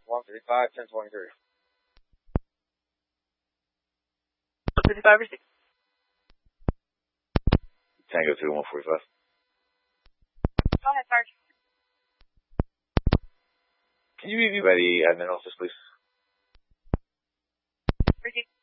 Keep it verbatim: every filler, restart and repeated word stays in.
one fifty-five, ten twenty-three. fifty-five or six. Tango two, one forty-five. Go ahead, Sarge. Can you meet me by the admin office, please? Ricky.